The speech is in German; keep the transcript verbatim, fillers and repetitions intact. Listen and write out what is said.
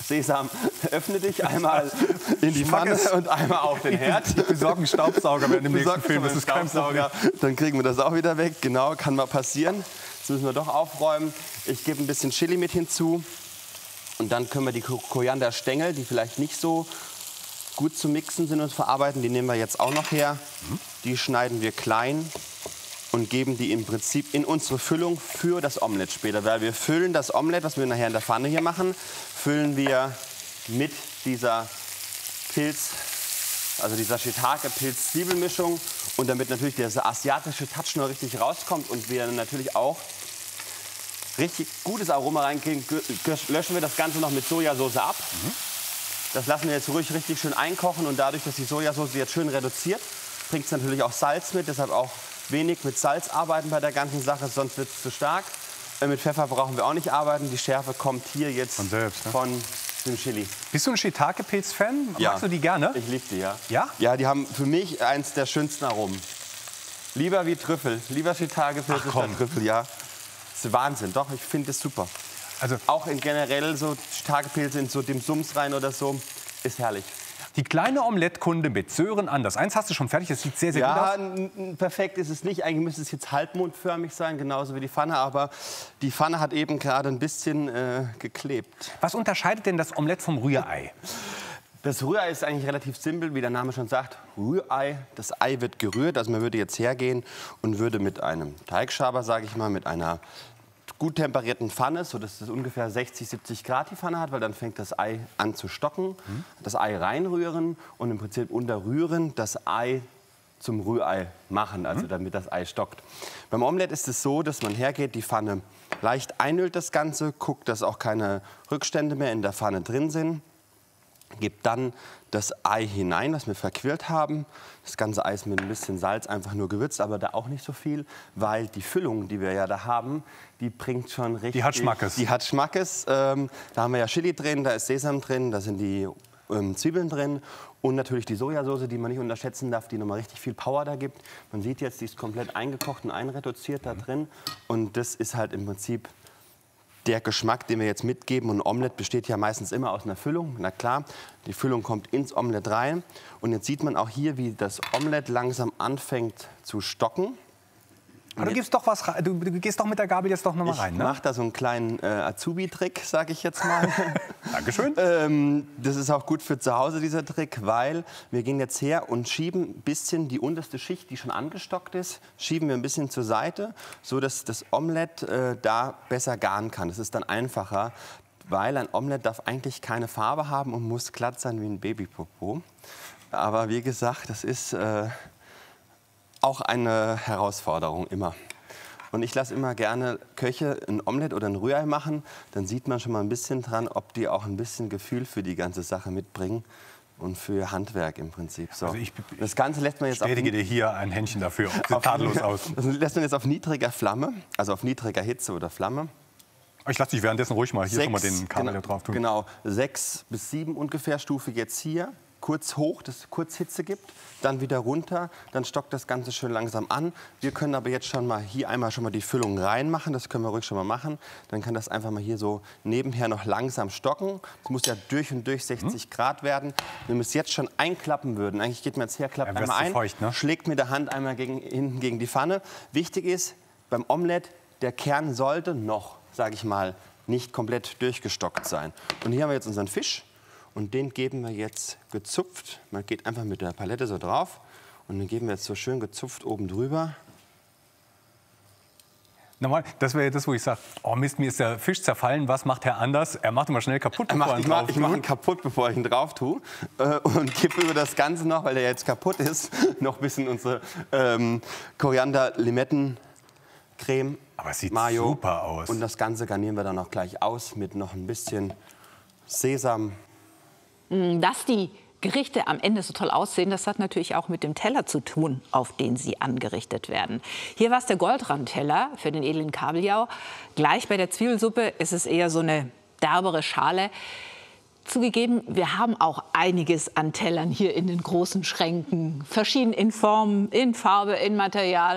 Sesam, öffne dich einmal in die Pfanne und einmal auf den Herd. Wir besorgen einen Staubsauger während dem nächsten Film, das ist kein Problem. Dann kriegen wir das auch wieder weg. Genau, kann mal passieren. Jetzt müssen wir doch aufräumen. Ich gebe ein bisschen Chili mit hinzu. Und dann können wir die Korianderstängel, die vielleicht nicht so gut zu mixen sind und verarbeiten, die nehmen wir jetzt auch noch her. Die schneiden wir klein und geben die im Prinzip in unsere Füllung für das Omelett später. Weil wir füllen das Omelett, was wir nachher in der Pfanne hier machen, füllen wir mit dieser Pilz, also dieser Shiitake-Pilz-Zwiebelmischung. Und damit natürlich dieser asiatische Touch noch richtig rauskommt und wir natürlich auch richtig gutes Aroma reinkriegen, löschen wir das Ganze noch mit Sojasauce ab. Mhm. Das lassen wir jetzt ruhig richtig schön einkochen und dadurch, dass die Sojasauce jetzt schön reduziert, bringt es natürlich auch Salz mit. Deshalb auch wenig mit Salz arbeiten bei der ganzen Sache, sonst wird es zu stark. Äh, mit Pfeffer brauchen wir auch nicht arbeiten. Die Schärfe kommt hier jetzt von selbst, ne? Von dem Chili. Bist du ein Shiitake-Pilz-Fan? Ja. Magst du die gerne? Ich liebe die, ja. Ja? Ja, die haben für mich eins der schönsten Aromen. Lieber wie Trüffel. Lieber Shiitake-Pilz als Trüffel, ja. Das ist Wahnsinn, doch, ich finde es super. Also auch in generell so Shiitake-Pilze in so dem Sums rein oder so, ist herrlich. Die kleine Omelettekunde mit Sören Anders. Eins hast du schon fertig, das sieht sehr, sehr ja, gut aus. Ja, perfekt ist es nicht. Eigentlich müsste es jetzt halbmondförmig sein, genauso wie die Pfanne. Aber die Pfanne hat eben gerade ein bisschen äh, geklebt. Was unterscheidet denn das Omelett vom Rührei? Das Rührei ist eigentlich relativ simpel, wie der Name schon sagt. Rührei, das Ei wird gerührt. Also man würde jetzt hergehen und würde mit einem Teigschaber, sage ich mal, mit einer gut temperierten Pfanne, so dass das ungefähr sechzig, siebzig Grad die Pfanne hat, weil dann fängt das Ei an zu stocken. Mhm. Das Ei reinrühren und im Prinzip unterrühren das Ei zum Rührei machen, also mhm. damit das Ei stockt. Beim Omelett ist es so, dass man hergeht, die Pfanne leicht einölt das Ganze, guckt, dass auch keine Rückstände mehr in der Pfanne drin sind. Gibt dann das Ei hinein, was wir verquirlt haben. Das ganze Ei ist mit ein bisschen Salz einfach nur gewürzt, aber da auch nicht so viel, weil die Füllung, die wir ja da haben, die bringt schon richtig... Die hat Schmackes. Die hat Schmackes. Ähm, da haben wir ja Chili drin, da ist Sesam drin, da sind die ähm, Zwiebeln drin und natürlich die Sojasauce, die man nicht unterschätzen darf, die nochmal richtig viel Power da gibt. Man sieht jetzt, die ist komplett eingekocht und einreduziert da drin und das ist halt im Prinzip der Geschmack, den wir jetzt mitgeben. Und ein Omelett besteht ja meistens immer aus einer Füllung. Na klar, die Füllung kommt ins Omelett rein. Und jetzt sieht man auch hier, wie das Omelett langsam anfängt zu stocken. Aber du gibst doch was rein. Du, du gehst doch mit der Gabel jetzt doch noch mal rein, ne? Ich mache da so einen kleinen äh, Azubi-Trick, sage ich jetzt mal. Dankeschön. ähm, das ist auch gut für zu Hause, dieser Trick, weil wir gehen jetzt her und schieben ein bisschen die unterste Schicht, die schon angestockt ist, schieben wir ein bisschen zur Seite, so dass das Omelett äh, da besser garen kann. Das ist dann einfacher, weil ein Omelett darf eigentlich keine Farbe haben und muss glatt sein wie ein Babypopo. Aber wie gesagt, das ist äh, auch eine Herausforderung immer. Und ich lasse immer gerne Köche ein Omelett oder ein Rührei machen. Dann sieht man schon mal ein bisschen dran, ob die auch ein bisschen Gefühl für die ganze Sache mitbringen und für Handwerk im Prinzip. So. Also ich, das Ganze lässt man jetzt auf, dir hier ein Händchen dafür. Sieht tadellos aus. Das lässt man jetzt auf niedriger Flamme, also auf niedriger Hitze oder Flamme. Ich lasse dich währenddessen ruhig mal hier Sechs, schon mal den Kabel genau, drauf tun. Genau, sechs bis sieben ungefähr Stufe jetzt hier. Kurz hoch, dass es kurz Hitze gibt, dann wieder runter, dann stockt das Ganze schön langsam an. Wir können aber jetzt schon mal hier einmal schon mal die Füllung reinmachen, das können wir ruhig schon mal machen. Dann kann das einfach mal hier so nebenher noch langsam stocken. Es muss ja durch und durch sechzig hm? Grad werden. Wenn wir es jetzt schon einklappen würden, eigentlich geht man jetzt her, klappt ja, einmal ein, feucht, ne? schlägt mit der Hand einmal gegen, hinten gegen die Pfanne. Wichtig ist beim Omelett, der Kern sollte noch, sage ich mal, nicht komplett durchgestockt sein. Und hier haben wir jetzt unseren Fisch. Und den geben wir jetzt gezupft. Man geht einfach mit der Palette so drauf. Und den geben wir jetzt so schön gezupft oben drüber. Nochmal, das wäre das, wo ich sage, oh Mist, mir ist der Fisch zerfallen. Was macht Herr Anders? Er macht ihn mal schnell kaputt, bevor er ihn drauf tut. Ich mache ihn kaputt, bevor ich ihn drauf tue. Äh, und gebe über das Ganze noch, weil der jetzt kaputt ist, noch ein bisschen unsere ähm, Koriander-Limetten-Creme. Aber es sieht Mayo. super aus. Und das Ganze garnieren wir dann noch gleich aus mit noch ein bisschen Sesam. Dass die Gerichte am Ende so toll aussehen, das hat natürlich auch mit dem Teller zu tun, auf den sie angerichtet werden. Hier war es der Goldrandteller für den edlen Kabeljau. Gleich bei der Zwiebelsuppe ist es eher so eine derbere Schale. Zugegeben, wir haben auch einiges an Tellern hier in den großen Schränken. Verschieden in Form, in Farbe, in Material.